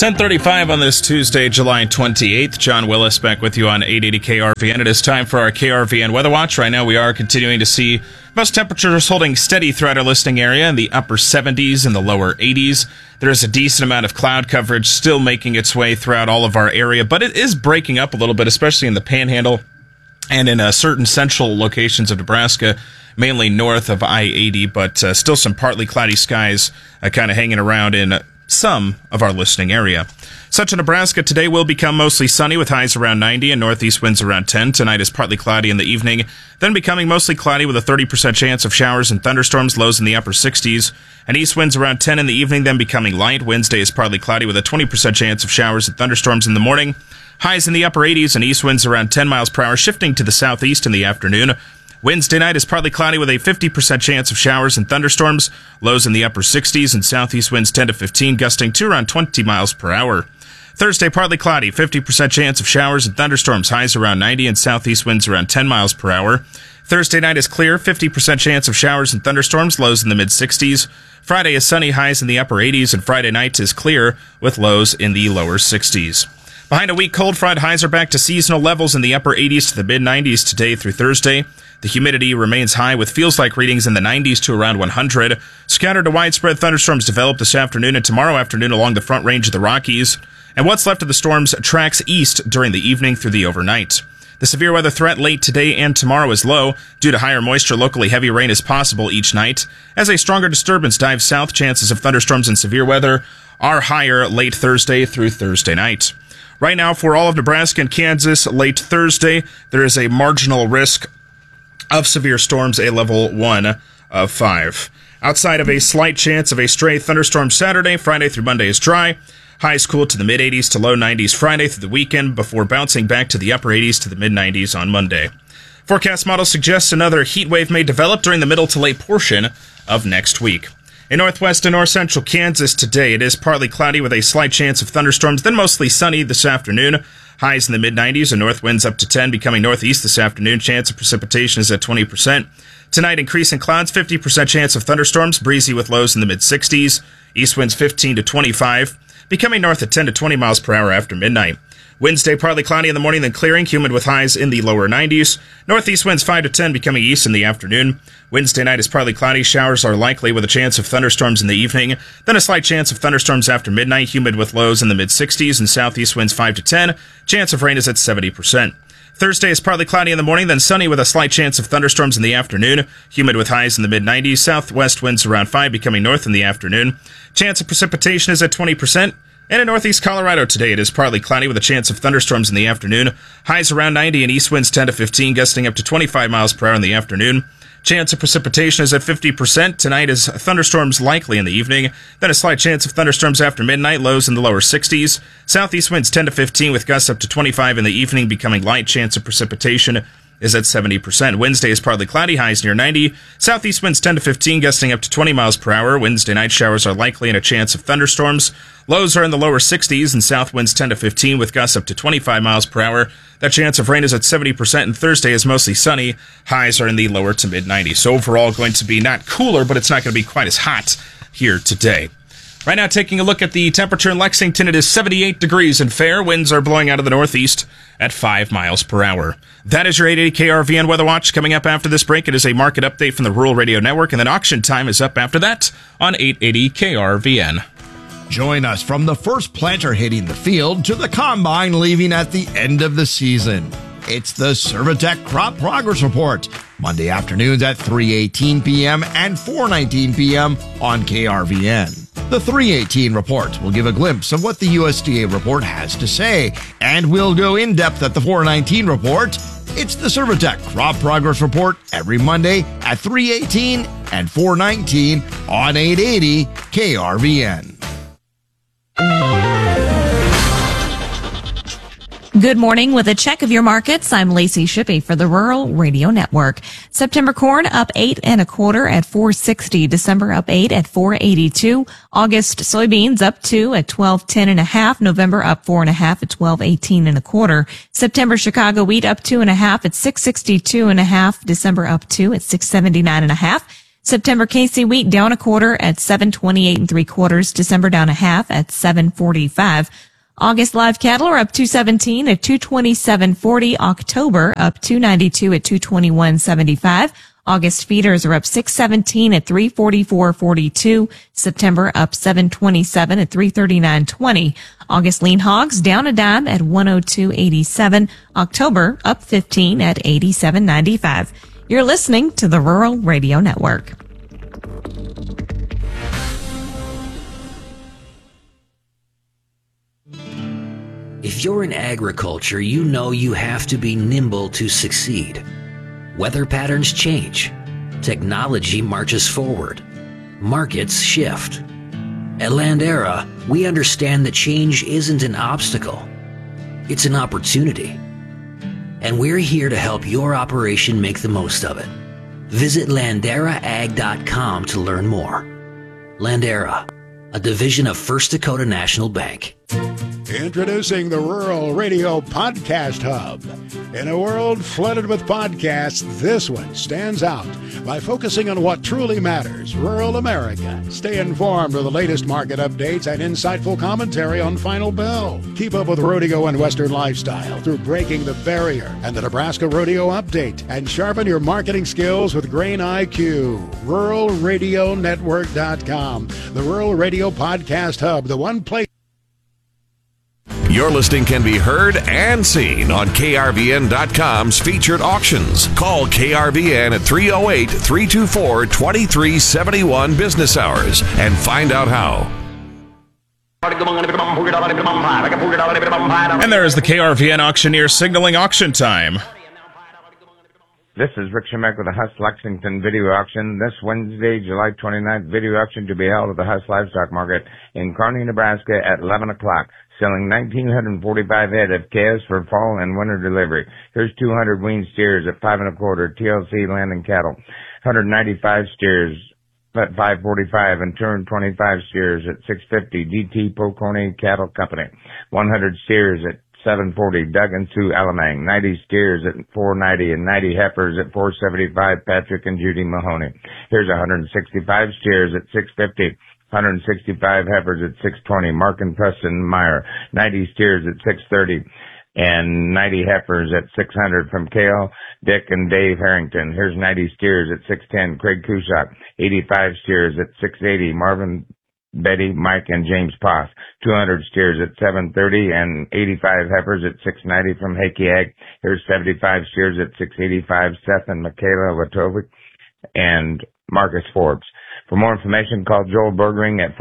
10:35 on this Tuesday, July 28th. John Willis back with you on 880 KRVN. It is time for our KRVN Weather Watch. Right now we are continuing to see most temperatures holding steady throughout our listening area in the upper 70s and the lower 80s. There is a decent amount of cloud coverage still making its way throughout all of our area, but it is breaking up a little bit, especially in the Panhandle and in certain central locations of Nebraska, mainly north of I-80, but still some partly cloudy skies kind of hanging around in some of our listening area. Central Nebraska today will become mostly sunny with highs around 90 and northeast winds around 10. Tonight is partly cloudy in the evening, then becoming mostly cloudy with a 30% chance of showers and thunderstorms, lows in the upper 60s, and east winds around 10 in the evening, then becoming light. Wednesday is partly cloudy with a 20% chance of showers and thunderstorms in the morning. Highs in the upper 80s and east winds around 10 miles per hour, shifting to the southeast in the afternoon. Wednesday night is partly cloudy with a 50% chance of showers and thunderstorms, lows in the upper 60s, and southeast winds 10 to 15, gusting to around 20 miles per hour. Thursday, partly cloudy, 50% chance of showers and thunderstorms, highs around 90, and southeast winds around 10 miles per hour. Thursday night is clear, 50% chance of showers and thunderstorms, lows in the mid-60s. Friday is sunny, highs in the upper 80s, and Friday night is clear with lows in the lower 60s. Behind a weak cold front, highs are back to seasonal levels in the upper 80s to the mid-90s today through Thursday. The humidity remains high with feels-like readings in the 90s to around 100. Scattered to widespread thunderstorms develop this afternoon and tomorrow afternoon along the front range of the Rockies. And what's left of the storms tracks east during the evening through the overnight. The severe weather threat late today and tomorrow is low. Due to higher moisture, locally heavy rain is possible each night. As a stronger disturbance dives south, chances of thunderstorms and severe weather are higher late Thursday through Thursday night. Right now, for all of Nebraska and Kansas, late Thursday, there is a marginal risk of severe storms, a level 1 of 5. Outside of a slight chance of a stray thunderstorm Saturday, Friday through Monday is dry. Highs cool to the mid-80s to low 90s Friday through the weekend before bouncing back to the upper 80s to the mid-90s on Monday. Forecast model suggests another heat wave may develop during the middle to late portion of next week. In northwest and north central Kansas today, it is partly cloudy with a slight chance of thunderstorms, then mostly sunny this afternoon. Highs in the mid-90s and north winds up to 10, becoming northeast this afternoon. Chance of precipitation is at 20%. Tonight, increasing clouds, 50% chance of thunderstorms, breezy with lows in the mid-60s. East winds 15 to 25, becoming north at 10 to 20 miles per hour after midnight. Wednesday, partly cloudy in the morning, then clearing, humid with highs in the lower 90s. Northeast winds 5 to 10, becoming east in the afternoon. Wednesday night is partly cloudy. Showers are likely with a chance of thunderstorms in the evening. Then a slight chance of thunderstorms after midnight, humid with lows in the mid-60s and southeast winds 5 to 10. Chance of rain is at 70%. Thursday is partly cloudy in the morning, then sunny with a slight chance of thunderstorms in the afternoon. Humid with highs in the mid-90s. Southwest winds around 5, becoming north in the afternoon. Chance of precipitation is at 20%. And in northeast Colorado today, it is partly cloudy with a chance of thunderstorms in the afternoon. Highs around 90 and east winds 10 to 15, gusting up to 25 miles per hour in the afternoon. Chance of precipitation is at 50%. Tonight is thunderstorms likely in the evening. Then a slight chance of thunderstorms after midnight, lows in the lower 60s. Southeast winds 10 to 15 with gusts up to 25 in the evening, becoming light. Chance of precipitation is at 70%. Wednesday is partly cloudy, highs near 90. Southeast winds 10 to 15, gusting up to 20 miles per hour. Wednesday night showers are likely and a chance of thunderstorms. Lows are in the lower 60s and south winds 10 to 15 with gusts up to 25 miles per hour. That chance of rain is at 70%, and Thursday is mostly sunny. Highs are in the lower to mid-90s. So overall going to be not cooler, but it's not going to be quite as hot here today. Right now, taking a look at the temperature in Lexington, it is 78 degrees and fair. Winds are blowing out of the northeast at 5 miles per hour. That is your 880 KRVN Weather Watch. Coming up after this break, it is a market update from the Rural Radio Network, and then auction time is up after that on 880 KRVN. Join us from the first planter hitting the field to the combine leaving at the end of the season. It's the Servitech Crop Progress Report, Monday afternoons at 3:18 p.m. and 4:19 p.m. on KRVN. The 3:18 report will give a glimpse of what the USDA report has to say, and we'll go in depth at the 4:19 report. It's the Servitech Crop Progress Report every Monday at 3:18 and 4:19 on 880 KRVN. Good morning. With a check of your markets, I'm Lacey Shippey for the Rural Radio Network. September corn up 8 1/4 at $4.60. December up 8 at $4.82. August soybeans up 2 at $12.10 1/2. November up 4 1/2 at $12.18 1/4. September Chicago wheat up 2 1/2 at $6.62 1/2. December up 2 at $6.79 1/2. September KC wheat down a quarter at 728 3/4. December down a half at 745. August live cattle are up 217 at 227.40. October up 292 at 221.75. August feeders are up 617 at 344.42. September up 727 at 339.20. August lean hogs down a dime at 102.87. October up 15 at 87.95. You're listening to the Rural Radio Network. If you're in agriculture, you know you have to be nimble to succeed. Weather patterns change. Technology marches forward. Markets shift. At Landera, we understand that change isn't an obstacle. It's an opportunity. And we're here to help your operation make the most of it. Visit LanderaAg.com to learn more. Landera, a division of First Dakota National Bank. Introducing the Rural Radio Podcast Hub. In a world flooded with podcasts, this one stands out by focusing on what truly matters, rural America. Stay informed with the latest market updates and insightful commentary on Final Bell. Keep up with rodeo and Western lifestyle through Breaking the Barrier and the Nebraska Rodeo Update. And sharpen your marketing skills with Grain IQ. RuralRadioNetwork.com. The Rural Radio Podcast Hub, the one place. Your listing can be heard and seen on KRVN.com's featured auctions. Call KRVN at 308-324-2371 business hours and find out how. And there is the KRVN auctioneer signaling auction time. This is Rick Shemek with the Huss Lexington video auction. This Wednesday, July 29th, video auction to be held at the Huss Livestock Market in Kearney, Nebraska at 11 o'clock. Selling 1,945 head of calves for fall and winter delivery. Here's 200 weaned steers at 5 1/4, TLC Land and Cattle. 195 steers at 545 and 225 steers at 650, DT Poconey Cattle Company. 100 steers at 740, Doug and Sue Alamang. 90 steers at 490 and 90 heifers at 475, Patrick and Judy Mahoney. Here's 165 steers at 650. 165 heifers at 620, Mark and Preston Meyer. 90 steers at 630 and 90 heifers at 600 from Cale, Dick, and Dave Harrington. Here's 90 steers at 610, Craig Kushak. 85 steers at 680, Marvin, Betty, Mike, and James Poff. 200 steers at 730 and 85 heifers at 690 from Hakey Ag. Here's 75 steers at 685, Seth and Michaela Watovic and Marcus Forbes. For more information, call Joel Bergering at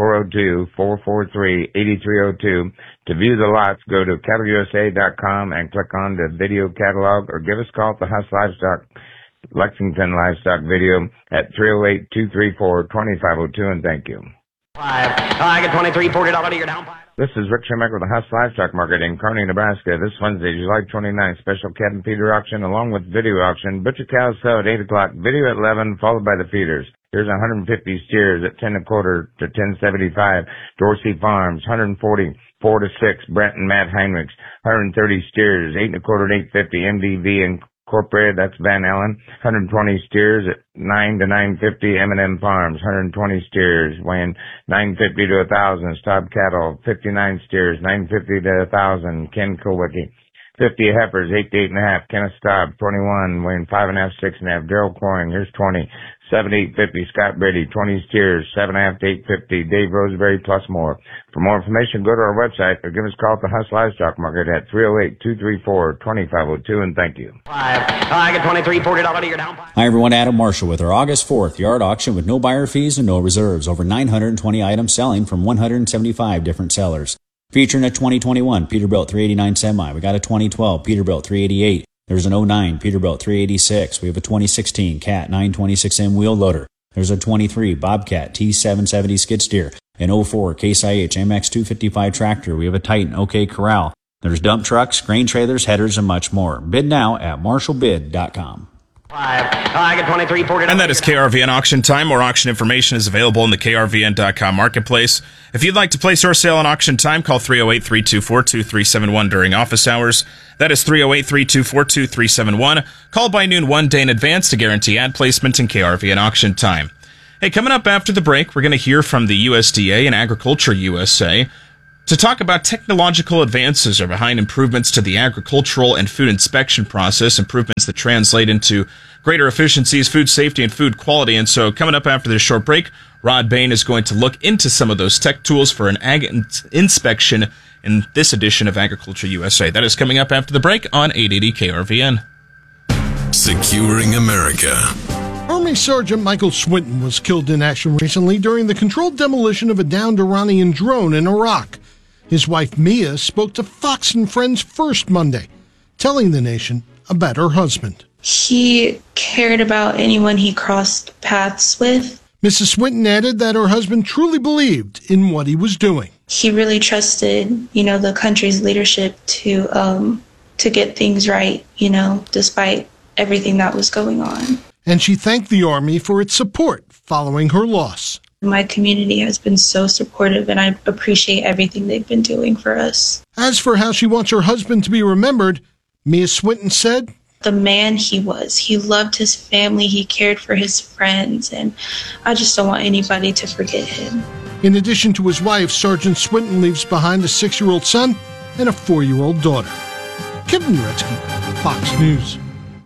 402-443-8302. To view the lots, go to cattleusa.com and click on the video catalog, or give us a call at the Huss Livestock, Lexington Livestock Video at 308-234-2502, and thank you. I get 23, $40 you're down. This is Rick Shemek with the Huss Livestock Market in Kearney, Nebraska. This Wednesday, July 29th, special cat and feeder auction along with video auction. Butcher cows sell at 8 o'clock, video at 11, followed by the feeders. Here's 150 steers at 10 1/4 to 1075, Dorsey Farms. 140, 4 to 6, Brent and Matt Heinrichs. 130 steers, 8 1/4 to 850, MDV Incorporated, that's Van Allen. 120 steers at 9 to 950, M&M Farms. 120 steers weighing 950 to 1,000, Staub Cattle. 59 steers, 950 to 1,000, Ken Kowicki. 50 heifers, 8 to 8.5, Kenneth Staub. 21 weighing 5.5, 6.5, Daryl Coring. Here's 20. 7 to 850, Scott Brady. 20 steers, 7.5 to 850, Dave Roseberry, plus more. For more information, go to our website or give us a call at the Huss Livestock Market at 308-234-2502, and thank you. I get 23, $40 you're down. Hi everyone, Adam Marshall with our August 4th yard auction with no buyer fees and no reserves. Over 920 items selling from 175 different sellers. Featuring a 2021 Peterbilt 389 semi. We got a 2012 Peterbilt 388. There's an 09 Peterbilt 386. We have a 2016 Cat 926M wheel loader. There's a 23 Bobcat T770 skid steer. An 04 Case IH MX 255 tractor. We have a Titan OK Corral. There's dump trucks, grain trailers, headers, and much more. Bid now at marshallbid.com. I get 23, $40. And that is KRVN auction time. More auction information is available in the KRVN.com marketplace. If you'd like to place your sale on auction time, call 308-324-2371 during office hours. That is 308-324-2371. Call by noon one day in advance to guarantee ad placement in KRVN auction time. Hey, coming up after the break, we're going to hear from the USDA and Agriculture USA to talk about technological advances are behind improvements to the agricultural and food inspection process, improvements that translate into greater efficiencies, food safety, and food quality. And so coming up after this short break, Rod Bain is going to look into some of those tech tools for an ag inspection in this edition of Agriculture USA. That is coming up after the break on 880 KRVN. Securing America. Army Sergeant Michael Swinton was killed in action recently during the controlled demolition of a downed Iranian drone in Iraq. His wife Mia spoke to Fox and Friends First Monday, telling the nation about her husband. He cared about anyone he crossed paths with. Mrs. Swinton added that her husband truly believed in what he was doing. He really trusted, the country's leadership to get things right, despite everything that was going on. And she thanked the Army for its support following her loss. My community has been so supportive, and I appreciate everything they've been doing for us. As for how she wants her husband to be remembered, Mia Swinton said, the man he was. He loved his family, he cared for his friends, and I just don't want anybody to forget him. In addition to his wife, Sergeant Swinton leaves behind a 6-year-old son and a 4-year-old daughter. Kevin Uretsky, Fox News.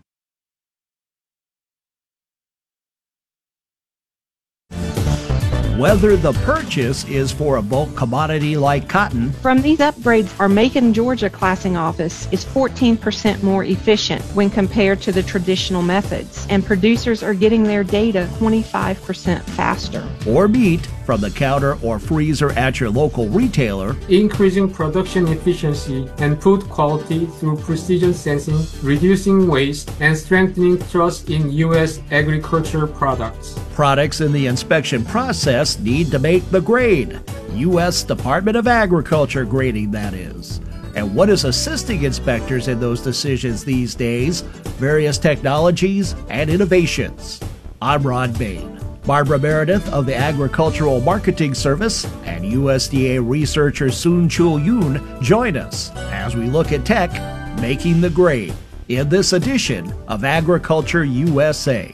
Whether the purchase is for a bulk commodity like cotton. From these upgrades, our Macon, Georgia classing office is 14% more efficient when compared to the traditional methods, and producers are getting their data 25% faster. Or meat from the counter or freezer at your local retailer. Increasing production efficiency and food quality through precision sensing, reducing waste, and strengthening trust in U.S. agriculture products. Products in the inspection process need to make the grade. U.S. Department of Agriculture grading, that is. And what is assisting inspectors in those decisions these days? Various technologies and innovations. I'm Rod Bain. Barbara Meredith of the Agricultural Marketing Service and USDA researcher Soon-Chul Yoon join us as we look at tech making the grade in this edition of Agriculture USA.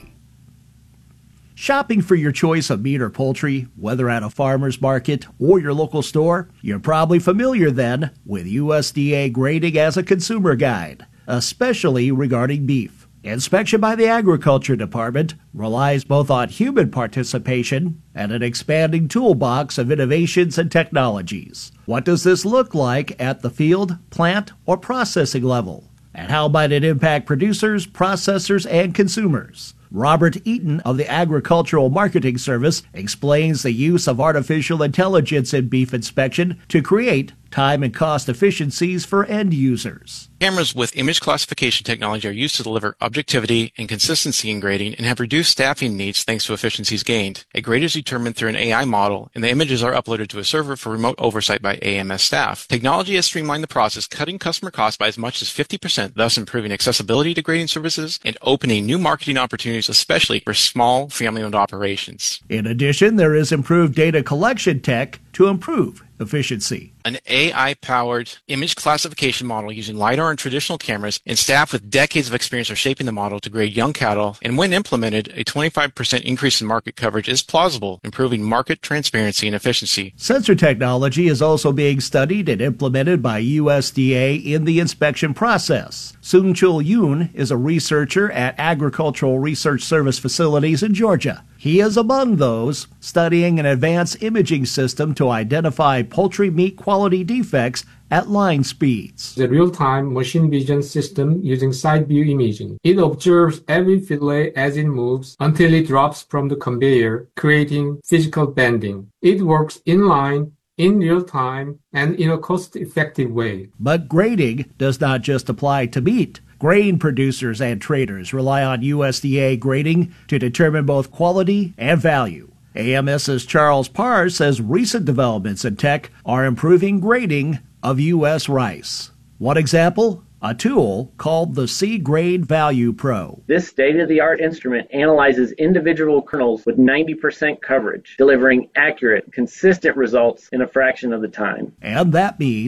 Shopping for your choice of meat or poultry, whether at a farmer's market or your local store, you're probably familiar then with USDA grading as a consumer guide, especially regarding beef. Inspection by the Agriculture Department relies both on human participation and an expanding toolbox of innovations and technologies. What does this look like at the field, plant, or processing level? And how might it impact producers, processors, and consumers? Robert Eaton of the Agricultural Marketing Service explains the use of artificial intelligence in beef inspection to create time and cost efficiencies for end users. Cameras with image classification technology are used to deliver objectivity and consistency in grading and have reduced staffing needs thanks to efficiencies gained. A grade is determined through an AI model, and the images are uploaded to a server for remote oversight by AMS staff. Technology has streamlined the process, cutting customer costs by as much as 50%, thus improving accessibility to grading services and opening new marketing opportunities, especially for small family-owned operations. In addition, there is improved data collection tech to improve efficiency. An AI-powered image classification model using LiDAR and traditional cameras, and staff with decades of experience are shaping the model to grade young cattle, and when implemented, a 25% increase in market coverage is plausible, improving market transparency and efficiency. Sensor technology is also being studied and implemented by USDA in the inspection process. Soon-Chul Yoon is a researcher at Agricultural Research Service facilities in Georgia. He is among those studying an advanced imaging system to identify poultry meat quality defects at line speeds. The real-time machine vision system using side view imaging. It observes every fillet as it moves until it drops from the conveyor, creating physical bending. It works in line, in real time, and in a cost-effective way. But grading does not just apply to meat. Grain producers and traders rely on USDA grading to determine both quality and value. AMS's Charles Parr says recent developments in tech are improving grading of U.S. rice. One example, a tool called the C-Grade Value Pro. This state-of-the-art instrument analyzes individual kernels with 90% coverage, delivering accurate, consistent results in a fraction of the time. And that means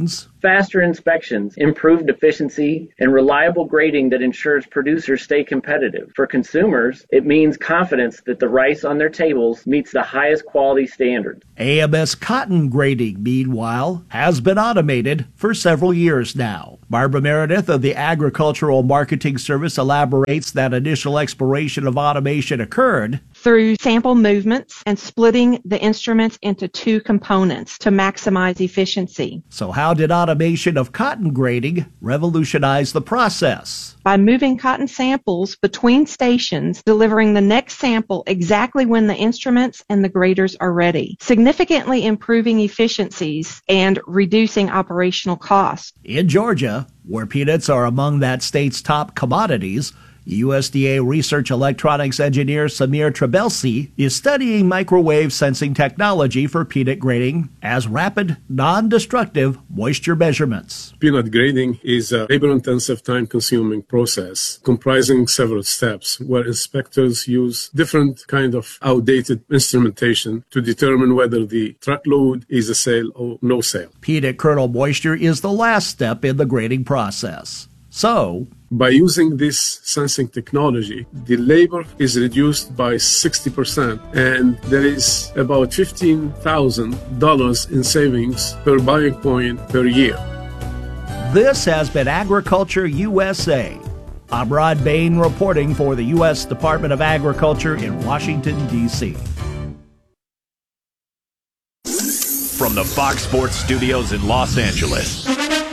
faster inspections, improved efficiency, and reliable grading that ensures producers stay competitive. For consumers, it means confidence that the rice on their tables meets the highest quality standards. AMS cotton grading, meanwhile, has been automated for several years now. Barbara Meredith of the Agricultural Marketing Service elaborates that initial exploration of automation occurred through sample movements and splitting the instruments into two components to maximize efficiency. So how did automation of cotton grading revolutionize the process? By moving cotton samples between stations, delivering the next sample exactly when the instruments and the graders are ready, significantly improving efficiencies and reducing operational costs. In Georgia, where peanuts are among that state's top commodities, USDA research electronics engineer Samir Trebelsi is studying microwave sensing technology for peanut grading as rapid, non-destructive moisture measurements. Peanut grading is a labor-intensive, time-consuming process comprising several steps where inspectors use different kind of outdated instrumentation to determine whether the truckload is a sale or no sale. Peanut kernel moisture is the last step in the grading process. So, by using this sensing technology, the labor is reduced by 60%, and there is about $15,000 in savings per buying point per year. This has been Agriculture USA. I'm Rod Bain reporting for the U.S. Department of Agriculture in Washington, D.C. From the Fox Sports Studios in Los Angeles,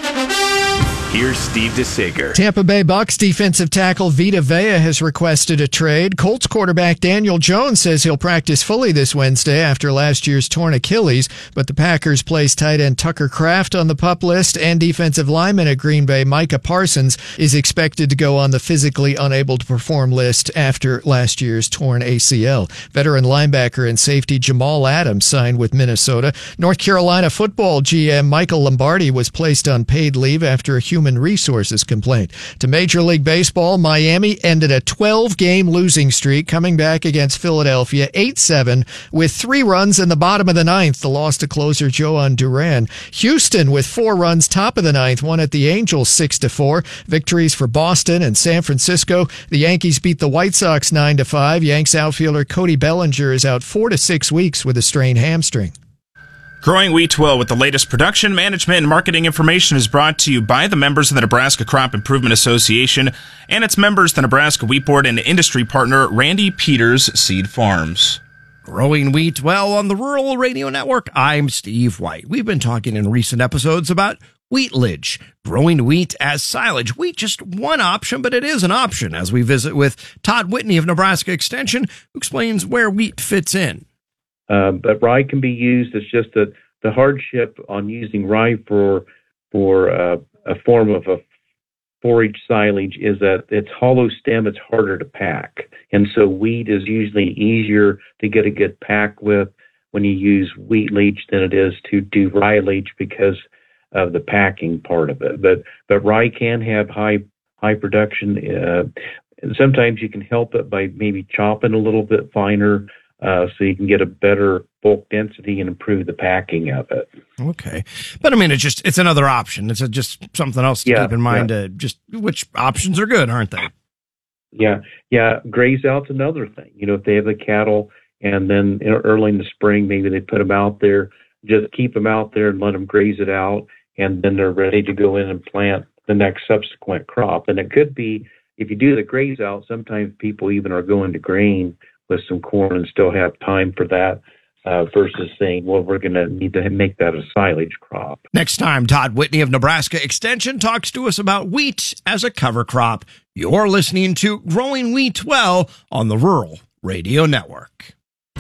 here's Steve DeSager. Tampa Bay Bucks defensive tackle Vita Vea has requested a trade. Colts quarterback Daniel Jones says he'll practice fully this Wednesday after last year's torn Achilles, but the Packers placed tight end Tucker Kraft on the PUP list, and defensive lineman at Green Bay Micah Parsons is expected to go on the physically unable to perform list after last year's torn ACL. Veteran linebacker and safety Jamal Adams signed with Minnesota. North Carolina football GM Michael Lombardi was placed on paid leave after a human resources complaint. To Major League Baseball, Miami ended a 12-game losing streak, coming back against Philadelphia 8-7 with 3 runs in the bottom of the ninth. The loss to closer Joan Duran. Houston with 4 runs top of the ninth won at the Angels 6-4. Victories for Boston and San Francisco. The Yankees beat the White Sox 9-5. Yanks outfielder Cody Bellinger is out 4 to 6 weeks with a strained hamstring. Growing Wheat Well with the latest production, management, and marketing information is brought to you by the members of the Nebraska Crop Improvement Association and its members, the Nebraska Wheat Board, and industry partner Randy Peters Seed Farms. Growing Wheat Well on the Rural Radio Network. I'm Steve White. We've been talking in recent episodes about wheatlage, growing wheat as silage. Wheat, just one option, but it is an option, as we visit with Todd Whitney of Nebraska Extension, who explains where wheat fits in. But rye can be used. It's just that the hardship on using rye for a form of a forage silage is that it's hollow stem. It's harder to pack, and so wheat is usually easier to get a good pack with when you use wheatlage than it is to do rylage because of the packing part of it. But rye can have high production. And sometimes you can help it by maybe chopping a little bit finer. So you can get a better bulk density and improve the packing of it. Okay. But I mean, it's another option. It's just something else to keep in mind, just which options are good, aren't they? Yeah. Graze out's another thing. If they have the cattle and then early in the spring, maybe they put them out there, just keep them out there and let them graze it out. And then they're ready to go in and plant the next subsequent crop. And it could be, if you do the graze out, sometimes people even are going to grain with some corn and still have time for that versus saying, well, we're going to need to make that a silage crop. Next time, Todd Whitney of Nebraska Extension talks to us about wheat as a cover crop. You're listening to Growing Wheat Well on the Rural Radio Network.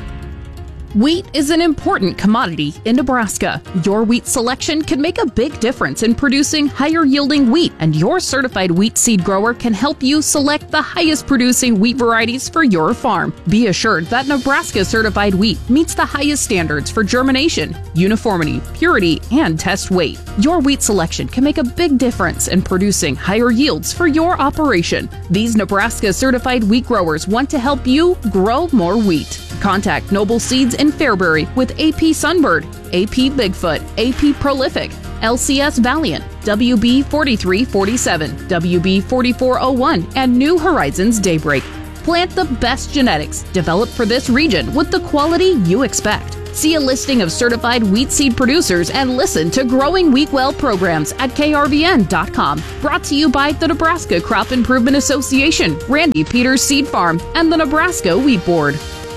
Wheat is an important commodity in Nebraska. Your wheat selection can make a big difference in producing higher yielding wheat, and your certified wheat seed grower can help you select the highest producing wheat varieties for your farm. Be assured that Nebraska certified wheat meets the highest standards for germination, uniformity, purity, and test weight. Your wheat selection can make a big difference in producing higher yields for your operation. These Nebraska certified wheat growers want to help you grow more wheat. Contact Noble Seeds in Fairbury with AP Sunbird, AP Bigfoot, AP Prolific, LCS Valiant, WB 4347, WB 4401, and New Horizons Daybreak. Plant the best genetics developed for this region with the quality you expect. See a listing of certified wheat seed producers and listen to Growing Wheat Well programs at krvn.com. Brought to you by the Nebraska Crop Improvement Association, Randy Peters Seed Farm, and the Nebraska Wheat Board.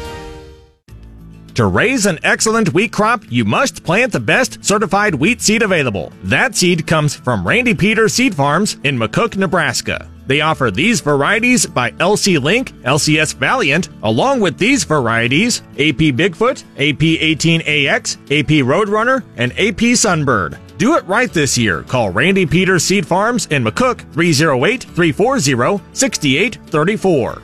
To raise an excellent wheat crop, you must plant the best certified wheat seed available. That seed comes from Randy Peters Seed Farms in McCook, Nebraska. They offer these varieties by LC Link, LCS Valiant, along with these varieties, AP Bigfoot, AP 18AX, AP Roadrunner, and AP Sunbird. Do it right this year. Call Randy Peters Seed Farms in McCook, 308-340-6834.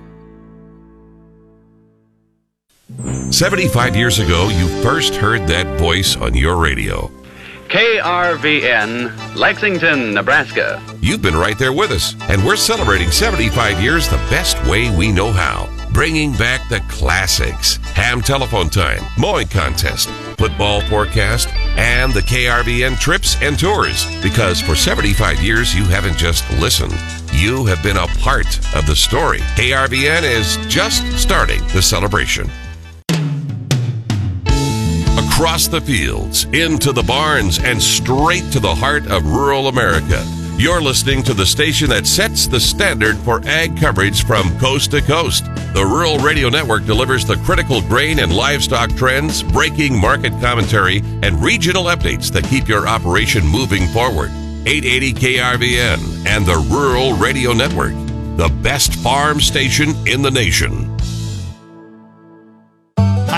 75 years ago, you first heard that voice on your radio. KRVN, Lexington, Nebraska. You've been right there with us, and we're celebrating 75 years the best way we know how. Bringing back the classics. Ham telephone time, mowing contest, football forecast, and the KRVN trips and tours. Because for 75 years, you haven't just listened. You have been a part of the story. KRVN is just starting the celebration. Across the fields, into the barns, and straight to the heart of rural America. You're listening to the station that sets the standard for ag coverage from coast to coast. The Rural Radio Network delivers the critical grain and livestock trends, breaking market commentary, and regional updates that keep your operation moving forward. 880 KRVN and the Rural Radio Network, the best farm station in the nation.